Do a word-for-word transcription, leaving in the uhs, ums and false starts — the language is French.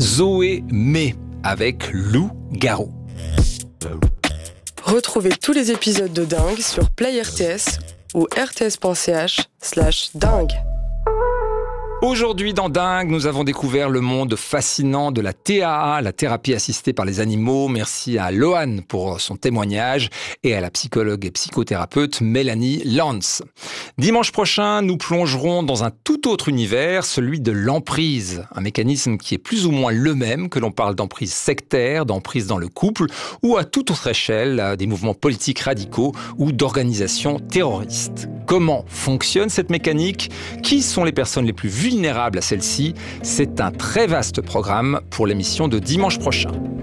Zoé May avec Lou Garou. Retrouvez tous les épisodes de Dingue sur Play R T S ou rts.ch slash dingue. Aujourd'hui dans Dingue, nous avons découvert le monde fascinant de la T A A, la thérapie assistée par les animaux. Merci à Lohan pour son témoignage et à la psychologue et psychothérapeute Mélanie Lantz. Dimanche prochain, nous plongerons dans un tout autre univers, celui de l'emprise. Un mécanisme qui est plus ou moins le même, que l'on parle d'emprise sectaire, d'emprise dans le couple ou à toute autre échelle, des mouvements politiques radicaux ou d'organisations terroristes. Comment fonctionne cette mécanique ? Qui sont les personnes les plus vulnérables à celle-ci ? C'est un très vaste programme pour l'émission de dimanche prochain.